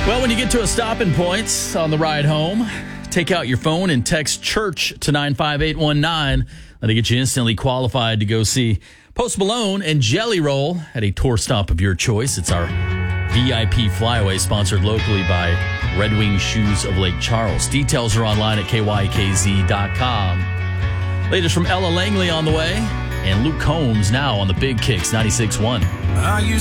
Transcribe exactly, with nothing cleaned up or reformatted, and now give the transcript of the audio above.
Well, when you get to a stopping point on the ride home, take out your phone and text CHURCH to nine five eight one nine. That'll get you instantly qualified to go see Post Malone and Jelly Roll at a tour stop of your choice. It's our V I P flyaway sponsored locally by Red Wing Shoes of Lake Charles. Details are online at K Y K Z dot com. Latest from Ella Langley on the way, and Luke Combs now on the Big Kicks ninety-six point one.